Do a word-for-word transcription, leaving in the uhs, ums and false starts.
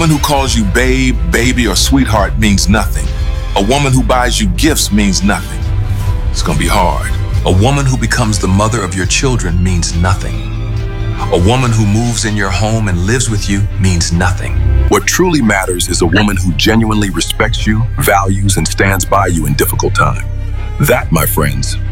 woman who calls you babe, baby, or sweetheart means nothing. A woman who buys you gifts means nothing. It's gonna be hard. A woman who becomes the mother of your children means nothing. A woman who moves in your home and lives with you means nothing. What truly matters is a woman who genuinely respects you, values, and stands by you in difficult times. That, my friends,